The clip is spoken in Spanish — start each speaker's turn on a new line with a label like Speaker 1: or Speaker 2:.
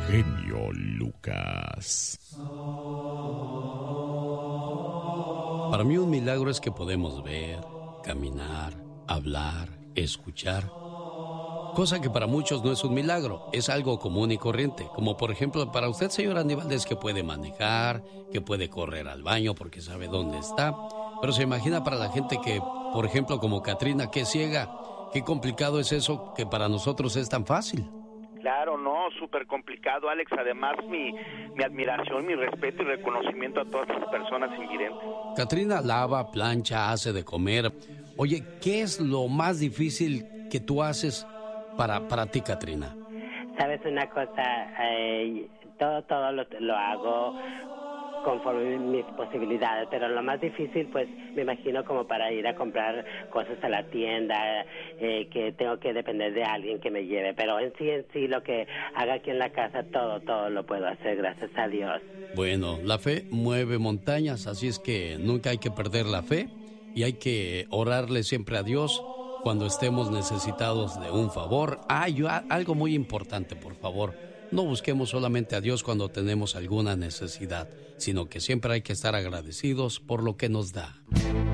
Speaker 1: genio Lucas.
Speaker 2: Para mí un milagro es que podemos ver, caminar, hablar, escuchar. Cosa que para muchos no es un milagro, es algo común y corriente. Como por ejemplo para usted, señor Aníbal, es que puede manejar, que puede correr al baño porque sabe dónde está. Pero se imagina para la gente que, por ejemplo, como Katrina, que es ciega, qué complicado es eso que para nosotros es tan fácil.
Speaker 3: Claro, no, súper complicado, Alex. Además, mi admiración, mi respeto y reconocimiento a todas las personas invidentes.
Speaker 2: Katrina lava, plancha, hace de comer. Oye, ¿qué es lo más difícil que tú haces para ti, Katrina?
Speaker 4: Sabes una cosa, todo lo hago conforme mis posibilidades, pero lo más difícil, pues, me imagino como para ir a comprar cosas a la tienda, que tengo que depender de alguien que me lleve, pero en sí, lo que haga aquí en la casa, todo lo puedo hacer, gracias a Dios.
Speaker 2: Bueno, la fe mueve montañas, así es que nunca hay que perder la fe y hay que orarle siempre a Dios cuando estemos necesitados de un favor. Algo muy importante, por favor. No busquemos solamente a Dios cuando tenemos alguna necesidad, sino que siempre hay que estar agradecidos por lo que nos da.